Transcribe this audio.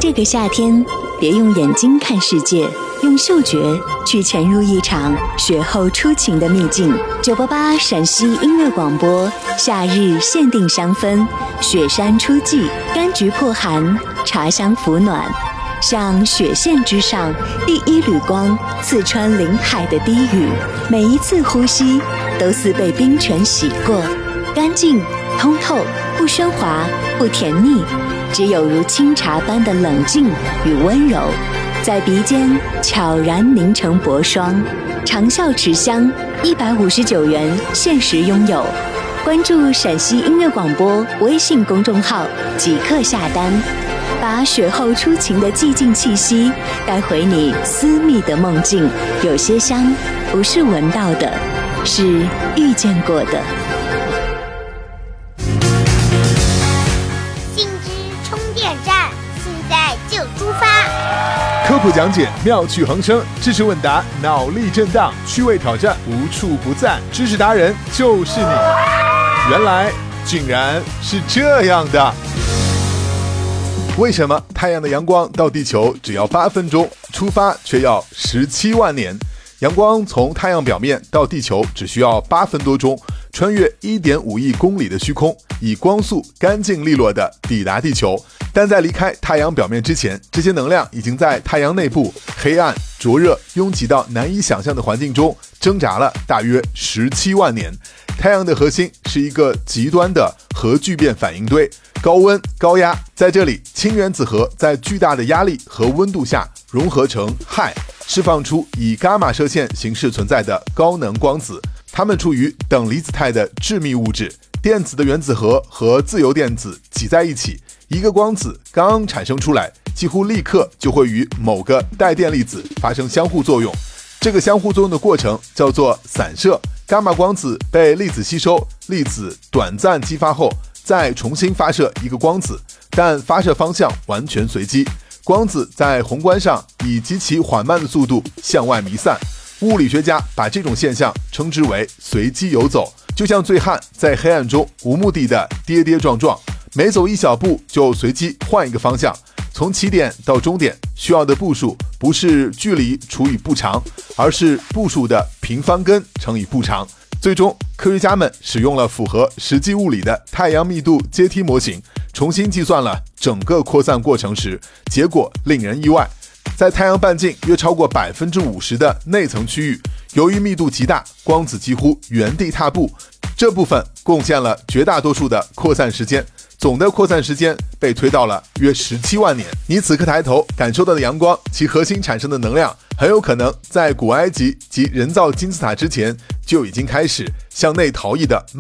这个夏天，别用眼睛看世界，用嗅觉去潜入一场雪后初晴的秘境。988陕西音乐广播，夏日限定香氛，雪山初霁，柑橘破寒，茶香抚暖。像雪线之上第一缕光，刺穿林海的低语，每一次呼吸都似被冰泉洗过，干净通透，不喧哗，不甜腻，只有如清茶般的冷静与温柔，在鼻尖悄然凝成薄霜。长效持香，159元限时拥有。关注陕西音乐广播微信公众号即刻下单，把雪后初晴的寂静气息带回你私密的梦境。有些香不是闻到的，是遇见过的。 信之充电站，现在就出发。 科普讲解妙趣横生，知识问答脑力震荡，趣味挑战无处不在，知识达人就是你。原来竟然是这样的。为什么太阳的阳光到地球只要8分钟，出发却要17万年？阳光从太阳表面到地球只需要8分多钟，穿越1.5亿公里的虚空，以光速干净利落地抵达地球。但在离开太阳表面之前，这些能量已经在太阳内部黑暗、灼热、拥挤到难以想象的环境中挣扎了大约17万年。太阳的核心是一个极端的核聚变反应堆，高温高压，在这里氢原子核在巨大的压力和温度下融合成氦，释放出以伽马射线形式存在的高能光子。它们处于等离子态的致密物质，电子的原子核和自由电子挤在一起，一个光子刚产生出来，几乎立刻就会与某个带电粒子发生相互作用。这个相互作用的过程叫做散射，伽马光子被粒子吸收，粒子短暂激发后再重新发射一个光子，但发射方向完全随机，光子在宏观上以极其缓慢的速度向外弥散。物理学家把这种现象称之为随机游走，就像醉汉在黑暗中无目的的跌跌撞撞，每走一小步就随机换一个方向。从起点到终点需要的步数不是距离除以步长，而是步数的平方根乘以步长。最终科学家们使用了符合实际物理的太阳密度阶梯模型，重新计算了整个扩散过程时，结果令人意外。在太阳半径约超过50%的内层区域，由于密度极大，光子几乎原地踏步，这部分贡献了绝大多数的扩散时间，总的扩散时间被推到了约17万年。你此刻抬头感受到的阳光，其核心产生的能量很有可能在古埃及及人造金字塔之前就已经开始向内逃逸的